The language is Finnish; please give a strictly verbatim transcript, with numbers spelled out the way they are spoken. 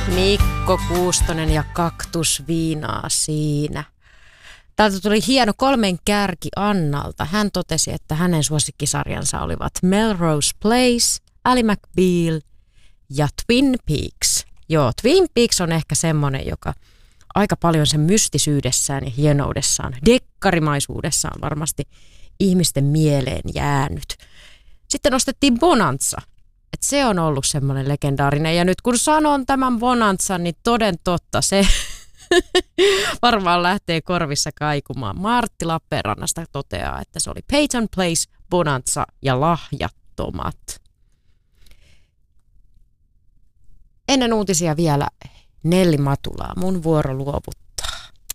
Mikko Kuustonen ja kaktusviinaa siinä. Täältä tuli hieno kolmen kärki Annalta. Hän totesi, että hänen suosikkisarjansa olivat Melrose Place, Ally McBeal ja Twin Peaks. Joo, Twin Peaks on ehkä semmoinen, joka aika paljon sen mystisyydessään ja hienoudessaan, dekkarimaisuudessaan varmasti ihmisten mieleen jäänyt. Sitten nostettiin Bonanza. Et se on ollut semmoinen legendaarinen. Ja nyt kun sanon tämän Bonanzan, niin toden totta se varmaan lähtee korvissa kaikumaan. Martti Lappeenrannasta toteaa, että se oli Peyton Place, Bonanza ja Lahjattomat. Ennen uutisia vielä Nelli Matulaa. Mun vuoro luovuttaa.